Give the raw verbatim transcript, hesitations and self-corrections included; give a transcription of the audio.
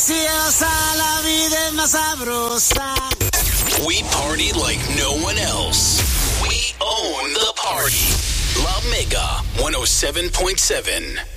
preciosa, la vida es más sabrosa. We party like no one else. We own the party. La Mega one oh seven point seven.